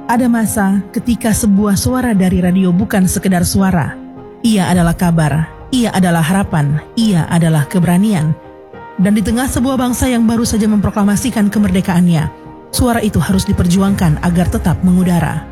Ada masa ketika sebuah suara dari radio bukan sekedar suara. Ia adalah kabar, ia adalah harapan, ia adalah keberanian. Dan di tengah sebuah bangsa yang baru saja memproklamasikan kemerdekaannya, suara itu harus diperjuangkan agar tetap mengudara.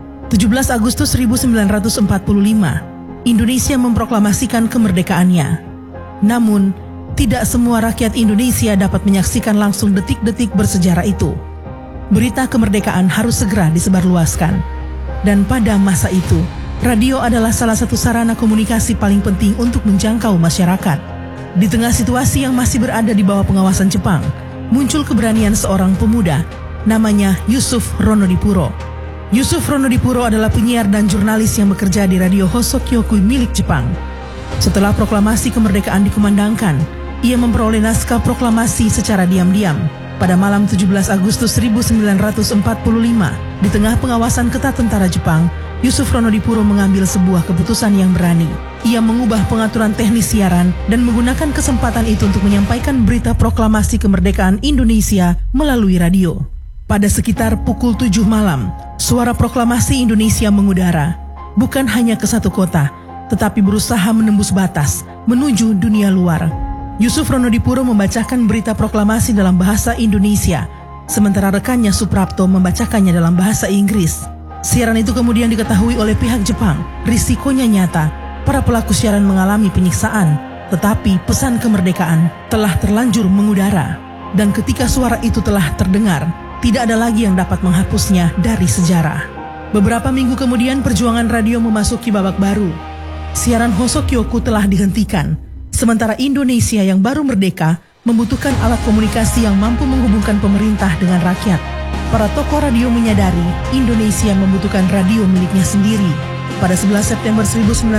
17 Agustus 1945, Indonesia memproklamasikan kemerdekaannya. Namun, tidak semua rakyat Indonesia dapat menyaksikan langsung detik-detik bersejarah itu. Berita kemerdekaan harus segera disebarluaskan. Dan pada masa itu, radio adalah salah satu sarana komunikasi paling penting untuk menjangkau masyarakat. Di tengah situasi yang masih berada di bawah pengawasan Jepang, muncul keberanian seorang pemuda, namanya Yusuf Ronodipuro. Yusuf Ronodipuro adalah penyiar dan jurnalis yang bekerja di Radio Hosokyoku milik Jepang. Setelah proklamasi kemerdekaan dikumandangkan, ia memperoleh naskah proklamasi secara diam-diam. Pada malam 17 Agustus 1945, di tengah pengawasan ketat tentara Jepang, Yusuf Ronodipuro mengambil sebuah keputusan yang berani. Ia mengubah pengaturan teknis siaran dan menggunakan kesempatan itu untuk menyampaikan berita proklamasi kemerdekaan Indonesia melalui radio. Pada sekitar pukul 7 malam, suara proklamasi Indonesia mengudara, bukan hanya ke satu kota, tetapi berusaha menembus batas, menuju dunia luar. Yusuf Ronodipuro membacakan berita proklamasi dalam bahasa Indonesia, sementara rekannya Suprapto membacakannya dalam bahasa Inggris. Siaran itu kemudian diketahui oleh pihak Jepang. Risikonya nyata, para pelaku siaran mengalami penyiksaan, tetapi pesan kemerdekaan telah terlanjur mengudara. Dan ketika suara itu telah terdengar, tidak ada lagi yang dapat menghapusnya dari sejarah. Beberapa minggu kemudian perjuangan radio memasuki babak baru. Siaran Hosokyoku telah dihentikan. Sementara Indonesia yang baru merdeka membutuhkan alat komunikasi yang mampu menghubungkan pemerintah dengan rakyat. Para tokoh radio menyadari Indonesia membutuhkan radio miliknya sendiri. Pada 11 September 1945,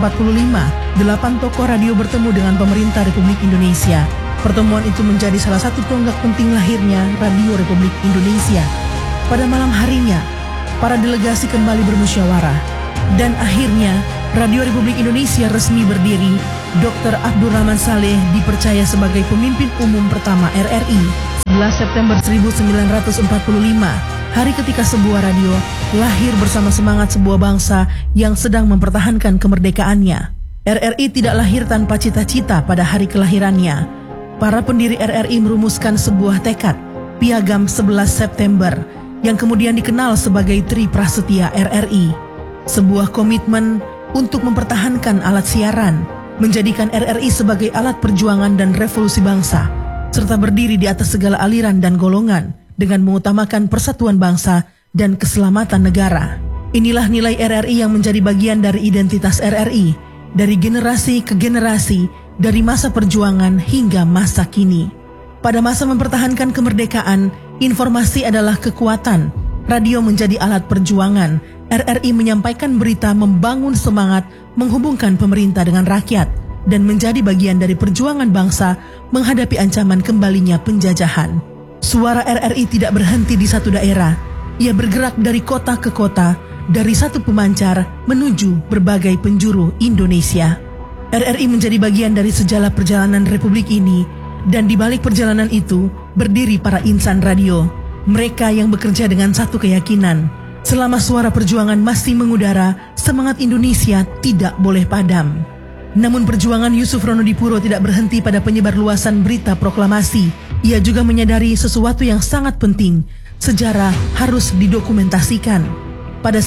8 tokoh radio bertemu dengan pemerintah Republik Indonesia. Pertemuan itu menjadi salah satu tonggak penting lahirnya Radio Republik Indonesia. Pada malam harinya, para delegasi kembali bermusyawarah. Dan akhirnya, Radio Republik Indonesia resmi berdiri. Dr. Abdurrahman Saleh dipercaya sebagai pemimpin umum pertama RRI. 11 September 1945, hari ketika sebuah radio lahir bersama semangat sebuah bangsa yang sedang mempertahankan kemerdekaannya. RRI tidak lahir tanpa cita-cita pada hari kelahirannya. Para pendiri RRI merumuskan sebuah tekad, Piagam 11 September, yang kemudian dikenal sebagai Tri Prasetya RRI. Sebuah komitmen untuk mempertahankan alat siaran, menjadikan RRI sebagai alat perjuangan dan revolusi bangsa, serta berdiri di atas segala aliran dan golongan dengan mengutamakan persatuan bangsa dan keselamatan negara. Inilah nilai RRI yang menjadi bagian dari identitas RRI, dari generasi ke generasi, dari masa perjuangan hingga masa kini. Pada masa mempertahankan kemerdekaan, informasi adalah kekuatan. Radio menjadi alat perjuangan. RRI menyampaikan berita, membangun semangat, menghubungkan pemerintah dengan rakyat, dan menjadi bagian dari perjuangan bangsa menghadapi ancaman kembalinya penjajahan. Suara RRI tidak berhenti di satu daerah. Ia bergerak dari kota ke kota, dari satu pemancar menuju berbagai penjuru Indonesia. RRI menjadi bagian dari sejarah perjalanan Republik ini, dan di balik perjalanan itu berdiri para insan radio. Mereka yang bekerja dengan satu keyakinan, selama suara perjuangan masih mengudara, semangat Indonesia tidak boleh padam. Namun perjuangan Yusuf Ronodipuro tidak berhenti pada penyebarluasan berita proklamasi. Ia juga menyadari sesuatu yang sangat penting, sejarah harus didokumentasikan. Pada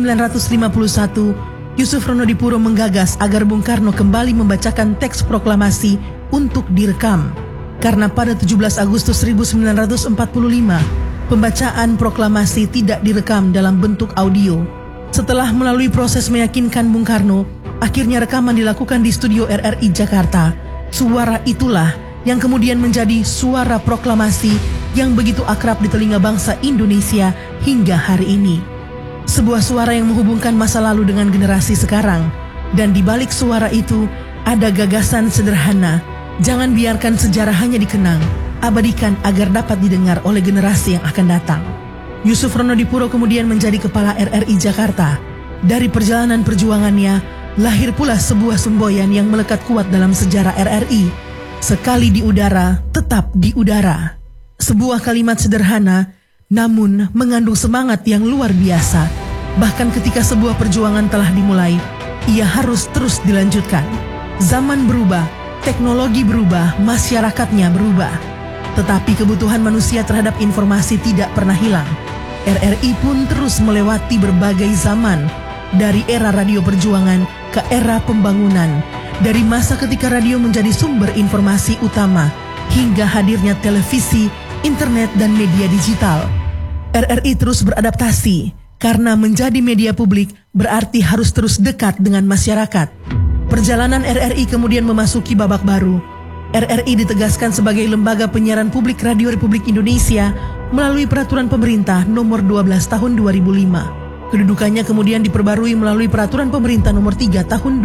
1951, Yusuf Ronodipuro menggagas agar Bung Karno kembali membacakan teks proklamasi untuk direkam. Karena pada 17 Agustus 1945, pembacaan proklamasi tidak direkam dalam bentuk audio. Setelah melalui proses meyakinkan Bung Karno, akhirnya rekaman dilakukan di studio RRI Jakarta. Suara itulah yang kemudian menjadi suara proklamasi yang begitu akrab di telinga bangsa Indonesia hingga hari ini. Sebuah suara yang menghubungkan masa lalu dengan generasi sekarang. Dan di balik suara itu ada gagasan sederhana. Jangan biarkan sejarah hanya dikenang, abadikan agar dapat didengar oleh generasi yang akan datang. Yusuf Ronodipuro kemudian menjadi kepala RRI Jakarta. Dari perjalanan perjuangannya, lahir pula sebuah semboyan yang melekat kuat dalam sejarah RRI. Sekali di udara, tetap di udara. Sebuah kalimat sederhana, namun mengandung semangat yang luar biasa. Bahkan ketika sebuah perjuangan telah dimulai, ia harus terus dilanjutkan. Zaman berubah, teknologi berubah, masyarakatnya berubah. Tetapi kebutuhan manusia terhadap informasi tidak pernah hilang. RRI pun terus melewati berbagai zaman, dari era radio perjuangan ke era pembangunan, dari masa ketika radio menjadi sumber informasi utama, hingga hadirnya televisi, internet, dan media digital. RRI terus beradaptasi, karena menjadi media publik berarti harus terus dekat dengan masyarakat. Perjalanan RRI kemudian memasuki babak baru. RRI ditegaskan sebagai lembaga penyiaran publik Radio Republik Indonesia melalui peraturan pemerintah nomor 12 tahun 2005. Kedudukannya kemudian diperbarui melalui peraturan pemerintah nomor 3 tahun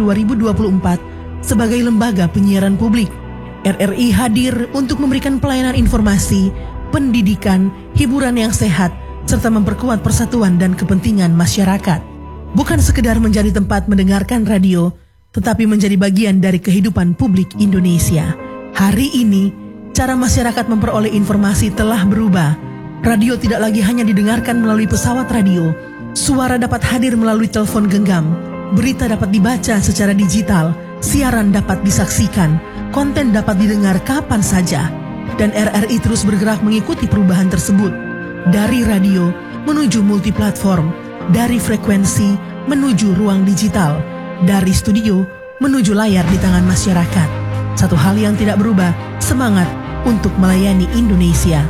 2024 sebagai lembaga penyiaran publik. RRI hadir untuk memberikan pelayanan informasi, pendidikan, hiburan yang sehat, serta memperkuat persatuan dan kepentingan masyarakat. Bukan sekedar menjadi tempat mendengarkan radio, tetapi menjadi bagian dari kehidupan publik Indonesia. Hari ini, cara masyarakat memperoleh informasi telah berubah. Radio tidak lagi hanya didengarkan melalui pesawat radio. Suara dapat hadir melalui telepon genggam, berita dapat dibaca secara digital, siaran dapat disaksikan, konten dapat didengar kapan saja. Dan RRI terus bergerak mengikuti perubahan tersebut. Dari radio menuju multiplatform, dari frekuensi menuju ruang digital, dari studio menuju layar di tangan masyarakat. Satu hal yang tidak berubah, semangat untuk melayani Indonesia.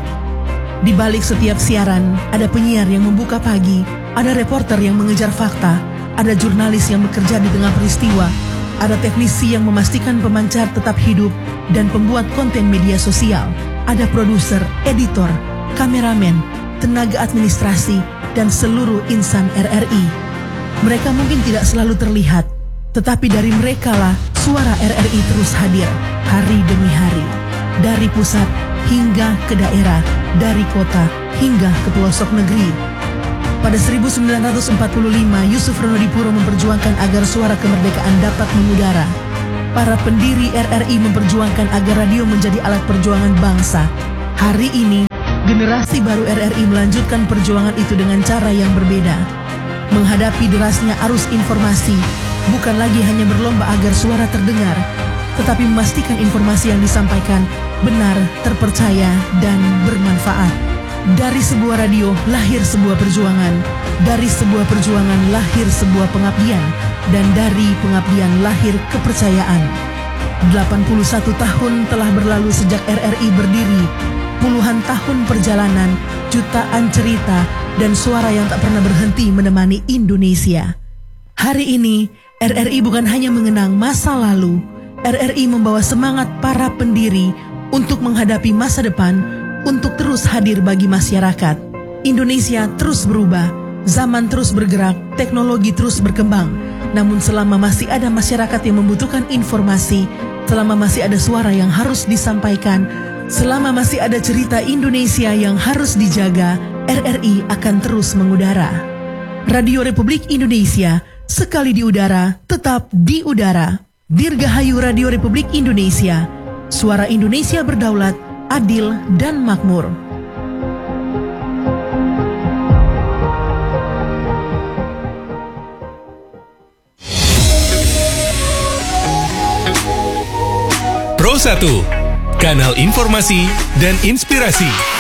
Di balik setiap siaran, ada penyiar yang membuka pagi, ada reporter yang mengejar fakta, ada jurnalis yang bekerja di tengah peristiwa, ada teknisi yang memastikan pemancar tetap hidup, dan pembuat konten media sosial, ada produser, editor, kameramen, tenaga administrasi, dan seluruh insan RRI. Mereka mungkin tidak selalu terlihat, tetapi dari merekalah suara RRI terus hadir, hari demi hari. Dari pusat hingga ke daerah, dari kota hingga ke pelosok negeri. Pada 1945, Yusuf Ronodipuro memperjuangkan agar suara kemerdekaan dapat mengudara. Para pendiri RRI memperjuangkan agar radio menjadi alat perjuangan bangsa. Hari ini, generasi baru RRI melanjutkan perjuangan itu dengan cara yang berbeda. Menghadapi derasnya arus informasi, bukan lagi hanya berlomba agar suara terdengar, tetapi memastikan informasi yang disampaikan benar, terpercaya, dan bermanfaat. Dari sebuah radio lahir sebuah perjuangan, dari sebuah perjuangan lahir sebuah pengabdian, dan dari pengabdian lahir kepercayaan. 81 tahun telah berlalu sejak RRI berdiri, puluhan tahun perjalanan, jutaan cerita, dan suara yang tak pernah berhenti menemani Indonesia. Hari ini, RRI bukan hanya mengenang masa lalu, RRI membawa semangat para pendiri untuk menghadapi masa depan, untuk terus hadir bagi masyarakat. Indonesia terus berubah, zaman terus bergerak, teknologi terus berkembang. Namun selama masih ada masyarakat yang membutuhkan informasi, selama masih ada suara yang harus disampaikan, selama masih ada cerita Indonesia yang harus dijaga, RRI akan terus mengudara. Radio Republik Indonesia, sekali di udara, tetap di udara. Dirgahayu Radio Republik Indonesia, suara Indonesia berdaulat, adil, dan makmur. Pro 1, kanal informasi dan inspirasi.